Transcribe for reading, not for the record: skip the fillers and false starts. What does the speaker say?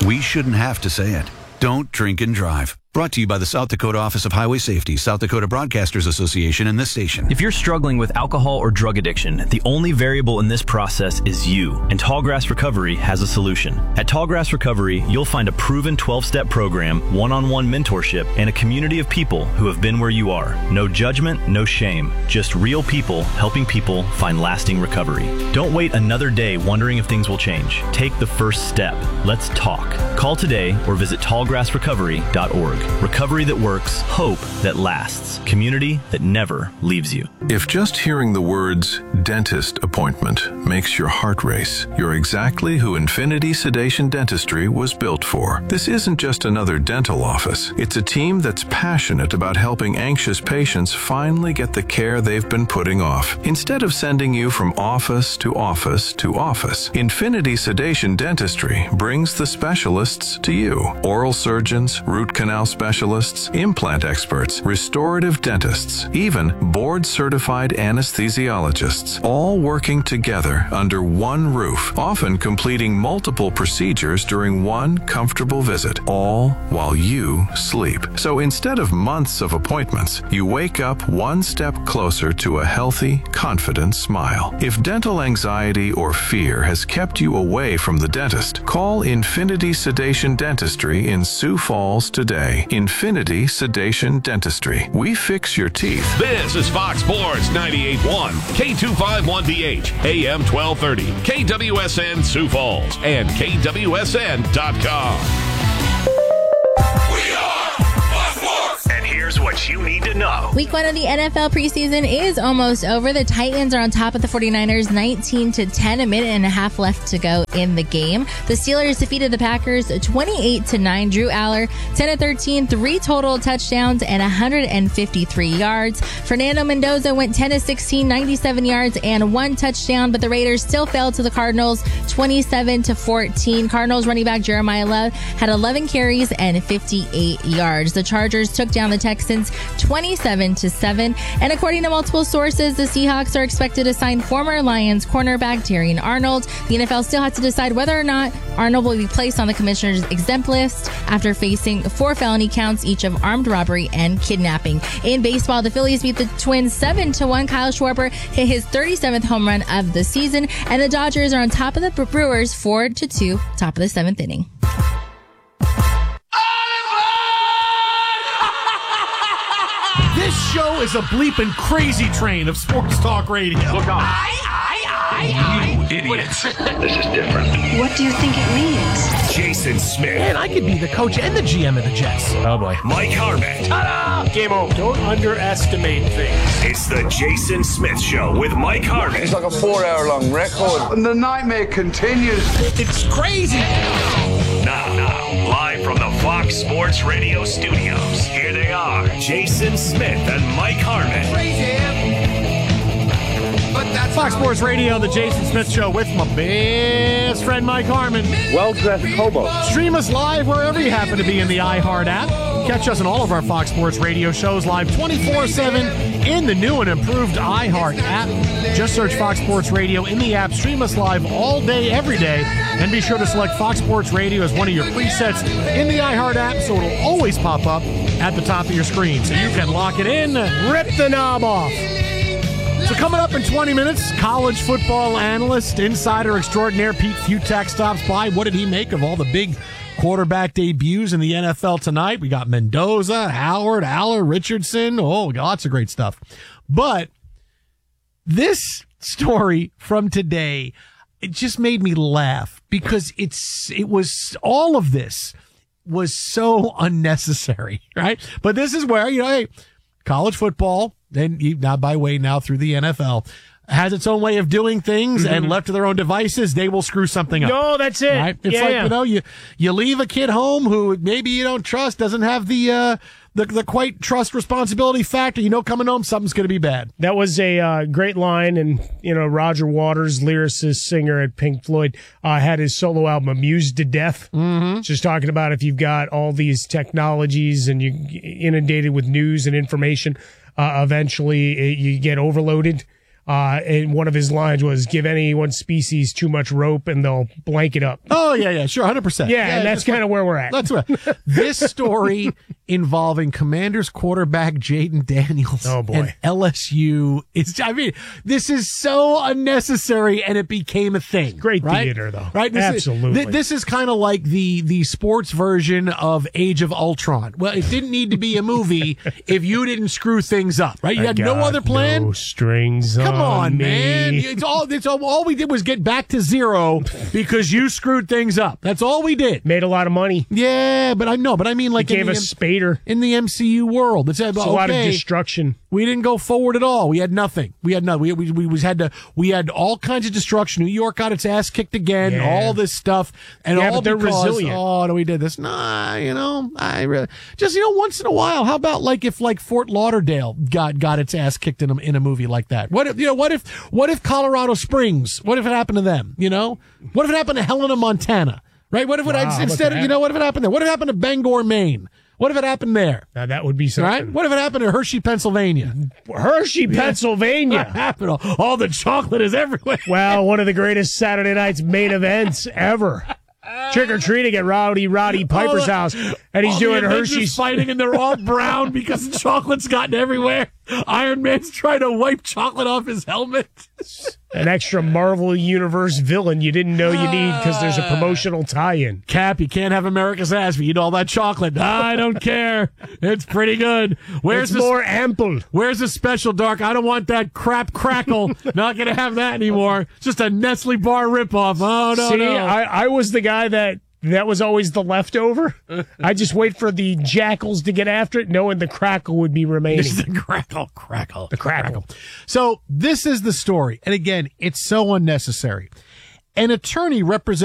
We shouldn't have to say it. Don't drink and drive. Brought to you by the South Dakota Office of Highway Safety, South Dakota Broadcasters Association, and this station. If you're struggling with alcohol or drug addiction, the only variable in this process is you, and Tallgrass Recovery has a solution. At Tallgrass Recovery, you'll find a proven 12-step program, one-on-one mentorship, and a community of people who have been where you are. No judgment, no shame, just real people helping people find lasting recovery. Don't wait another day wondering if things will change. Take the first step. Let's talk. Call today or visit tallgrassrecovery.org. Recovery that works, hope that lasts, community that never leaves you. If just hearing the words dentist appointment makes your heart race, you're exactly who Infinity Sedation Dentistry was built for. This isn't just another dental office. It's a team that's passionate about helping anxious patients finally get the care they've been putting off. Instead of sending you from office to office to office, Infinity Sedation Dentistry brings the specialists to you. Oral surgeons, root canal specialists, implant experts, restorative dentists, even board-certified anesthesiologists, all working together under one roof, often completing multiple procedures during one comfortable visit, all while you sleep. So instead of months of appointments, you wake up one step closer to a healthy, confident smile. If dental anxiety or fear has kept you away from the dentist, call Infinity Sedation Dentistry in Sioux Falls today. Infinity Sedation Dentistry. We fix your teeth. This is Fox Sports 98.1, K251DH, AM 1230, KWSN Sioux Falls, and KWSN.com. And here's what you need to know. Week 1 of the NFL preseason is almost over. The Titans are on top of the 49ers, 19-10, a minute and a half left to go in the game. The Steelers defeated the Packers 28-9. Drew Aller, 10-13, 3 total touchdowns and 153 yards. Fernando Mendoza went 10-16, 97 yards and 1 touchdown, but the Raiders still fell to the Cardinals 27-14. Cardinals running back Jeremiah Love had 11 carries and 58 yards. The Chargers took down the Texans 27-7. And according to multiple sources, the Seahawks are expected to sign former Lions cornerback Terrion Arnold. The NFL still has to decide whether or not Arnold will be placed on the commissioner's exempt list after facing 4 felony counts, each of armed robbery and kidnapping. In baseball, the Phillies beat the Twins 7-1. Kyle Schwarber hit his 37th home run of the season, and the Dodgers are on top of the Brewers 4-2, top of the 7th inning. This show is a bleeping crazy train of sports talk radio. Look out. You idiots. This is different. What do you think it means? Jason Smith. Man, I could be the coach and the GM of the Jets. Oh, boy. Mike Harmon. Ta-da! Game over. Don't underestimate things. It's the Jason Smith Show with Mike Harmon. It's like a 4-hour-long record. And the nightmare continues. It's crazy. Now, live from the Fox Sports Radio studios, here they are, Jason Smith and Mike Harmon. Fox Sports Radio, the Jason Smith Show with my best friend Mike Harmon. Well-dressed hobo. Stream us live wherever you happen to be in the iHeart app. Catch us on all of our Fox Sports Radio shows live 24/7 in the new and improved iHeart app. Just search Fox Sports Radio in the app. Stream us live all day, every day. And be sure to select Fox Sports Radio as one of your presets in the iHeart app so it'll always pop up at the top of your screen. So you can lock it in, rip the knob off. So coming up in 20 minutes, college football analyst, insider extraordinaire Pete Futak stops by. What did he make of all the big quarterback debuts in the NFL tonight? We got Mendoza, Howard, Aller, Richardson. Oh, lots of great stuff. But this story from today, it just made me laugh because all of this was so unnecessary, right? But this is where, hey, college football, then now through the NFL, has its own way of doing things, and left to their own devices, they will screw something up. No, that's it. Right? It's you leave a kid home who maybe you don't trust, doesn't have the quite trust responsibility factor. Coming home, something's going to be bad. That was a great line, and Roger Waters, lyricist, singer at Pink Floyd, had his solo album "Amused to Death." Mm-hmm. Just talking about if you've got all these technologies and you're inundated with news and information, eventually you get overloaded. And one of his lines was, give any one species too much rope and they'll blank it up. Oh, yeah, sure, 100%. Yeah, and that's kind of where we're at. That's right. This story involving Commanders quarterback Jaden Daniels and LSU. This is so unnecessary, and it became a thing. Great right? theater, though. Right? Absolutely. This is kind of like the sports version of Age of Ultron. Well, it didn't need to be a movie if you didn't screw things up, right? You had no other plan. No strings Come on, me. man. All we did was get back to zero because you screwed things up. That's all we did. Made a lot of money. Yeah, but I mean, like, gave us Spader in the MCU world. It's a lot of destruction. We didn't go forward at all. We had nothing. We had all kinds of destruction. New York got its ass kicked again. Yeah. All this stuff, and all but they're because resilient. we did this. Nah, I really just once in a while. How about if Fort Lauderdale got its ass kicked in a movie like that? What if Colorado Springs? What if it happened to them? What if it happened to Helena, Montana? Right? What if what if it happened there? What if it happened to Bangor, Maine? What if it happened there? Now that would be something. Right? What if it happened to Hershey, Pennsylvania? Pennsylvania. What happened? All the chocolate is everywhere. Well, one of the greatest Saturday night's main events ever. Trick or treating at Roddy Piper's house, and he's doing Hershey's fighting, and they're all brown because the chocolate's gotten everywhere. Iron Man's trying to wipe chocolate off his helmet. An extra Marvel Universe villain you didn't know you need because there's a promotional tie-in. Cap, you can't have America's ass if you eat all that chocolate. I don't care. It's pretty good. It's more ample. Where's the special, Dark? I don't want that crap crackle. Not going to have that anymore. It's just a Nestle bar ripoff. Oh, no, See, no. I was the guy that was always the leftover. I just wait for the jackals to get after it, knowing the crackle would be remaining. This is the crackle. So this is the story. And again, it's so unnecessary. An attorney representing